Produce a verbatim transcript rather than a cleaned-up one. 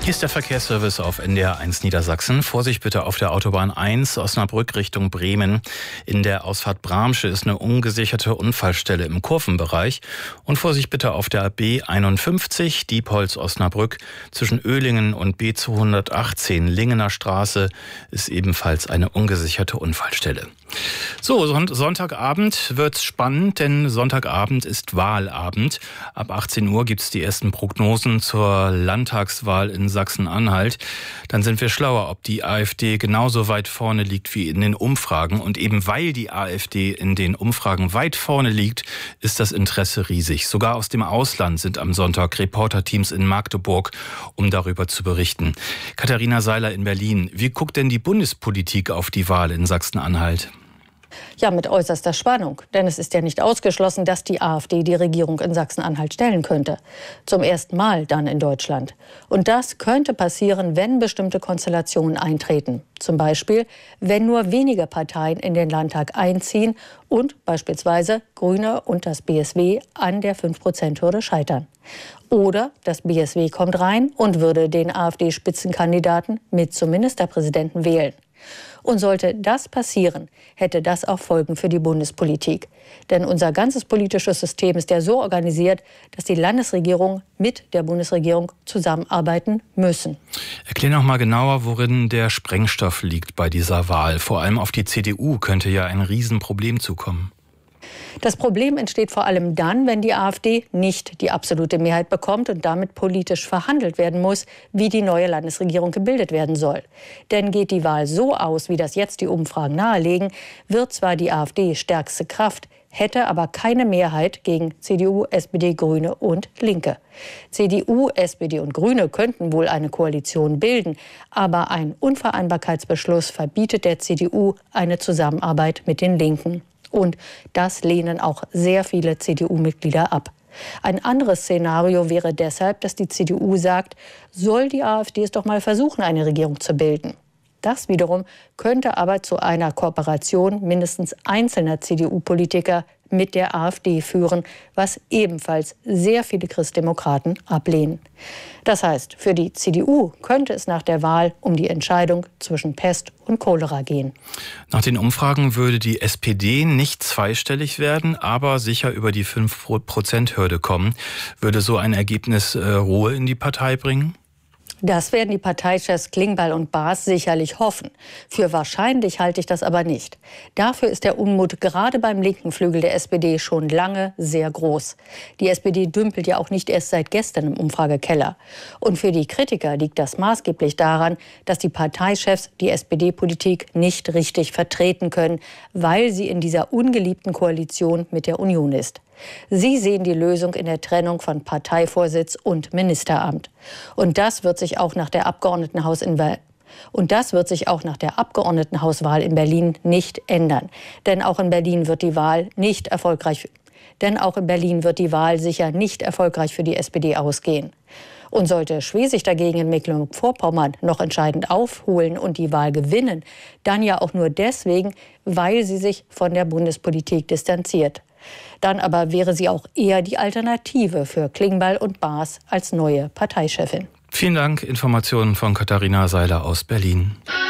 Hier ist der Verkehrsservice auf N D R eins Niedersachsen. Vorsicht bitte auf der Autobahn eins Osnabrück Richtung Bremen. In der Ausfahrt Bramsche ist eine ungesicherte Unfallstelle im Kurvenbereich. Und Vorsicht bitte auf der B einundfünfzig Diepholz Osnabrück. Zwischen Oehlingen und B zweihundertachtzehn Lingener Straße ist ebenfalls eine ungesicherte Unfallstelle. So, Sonntagabend wird's spannend, denn Sonntagabend ist Wahlabend. Ab achtzehn Uhr gibt's die ersten Prognosen zur Landtagswahl in Sachsen-Anhalt. Dann sind wir schlauer, ob die AfD genauso weit vorne liegt wie in den Umfragen. Und eben weil die AfD in den Umfragen weit vorne liegt, ist das Interesse riesig. Sogar aus dem Ausland sind am Sonntag Reporterteams in Magdeburg, um darüber zu berichten. Katharina Seiler in Berlin. Wie guckt denn die Bundespolitik auf die Wahl in Sachsen-Anhalt? Ja, mit äußerster Spannung. Denn es ist ja nicht ausgeschlossen, dass die AfD die Regierung in Sachsen-Anhalt stellen könnte. Zum ersten Mal dann in Deutschland. Und das könnte passieren, wenn bestimmte Konstellationen eintreten. Zum Beispiel, wenn nur wenige Parteien in den Landtag einziehen und beispielsweise Grüne und das B S W an der fünf Prozent Hürde scheitern. Oder das B S W kommt rein und würde den AfD-Spitzenkandidaten mit zum Ministerpräsidenten wählen. Und sollte das passieren, hätte das auch Folgen für die Bundespolitik. Denn unser ganzes politisches System ist ja so organisiert, dass die Landesregierung mit der Bundesregierung zusammenarbeiten müssen. Erklär noch mal genauer, worin der Sprengstoff liegt bei dieser Wahl. Vor allem auf die C D U könnte ja ein Riesenproblem zukommen. Das Problem entsteht vor allem dann, wenn die AfD nicht die absolute Mehrheit bekommt und damit politisch verhandelt werden muss, wie die neue Landesregierung gebildet werden soll. Denn geht die Wahl so aus, wie das jetzt die Umfragen nahelegen, wird zwar die AfD stärkste Kraft, hätte aber keine Mehrheit gegen C D U, S P D, Grüne und Linke. C D U, S P D und Grüne könnten wohl eine Koalition bilden, aber ein Unvereinbarkeitsbeschluss verbietet der C D U eine Zusammenarbeit mit den Linken. Und das lehnen auch sehr viele C D U-Mitglieder ab. Ein anderes Szenario wäre deshalb, dass die C D U sagt, soll die AfD es doch mal versuchen, eine Regierung zu bilden. Das wiederum könnte aber zu einer Kooperation mindestens einzelner C D U-Politiker mit der AfD führen, was ebenfalls sehr viele Christdemokraten ablehnen. Das heißt, für die C D U könnte es nach der Wahl um die Entscheidung zwischen Pest und Cholera gehen. Nach den Umfragen würde die S P D nicht zweistellig werden, aber sicher über die fünf Prozent Hürde kommen. Würde so ein Ergebnis äh, Ruhe in die Partei bringen? Das werden die Parteichefs Klingbeil und Baas sicherlich hoffen. Für wahrscheinlich halte ich das aber nicht. Dafür ist der Unmut gerade beim linken Flügel der S P D schon lange sehr groß. Die S P D dümpelt ja auch nicht erst seit gestern im Umfragekeller. Und für die Kritiker liegt das maßgeblich daran, dass die Parteichefs die S P D-Politik nicht richtig vertreten können, weil sie in dieser ungeliebten Koalition mit der Union ist. Sie sehen die Lösung in der Trennung von Parteivorsitz und Ministeramt. Und das wird sich auch nach der Abgeordnetenhaus in Berlin Und das wird sich auch nach der Abgeordnetenhauswahl in Berlin nicht ändern. Denn auch in Berlin wird die Wahl nicht erfolgreich, denn auch in Berlin wird die Wahl sicher nicht erfolgreich für die S P D ausgehen. Und sollte Schwesig dagegen in Mecklenburg-Vorpommern noch entscheidend aufholen und die Wahl gewinnen, dann ja auch nur deswegen, weil sie sich von der Bundespolitik distanziert. Dann aber wäre sie auch eher die Alternative für Klingbeil und Baas als neue Parteichefin. Vielen Dank. Informationen von Katharina Seiler aus Berlin.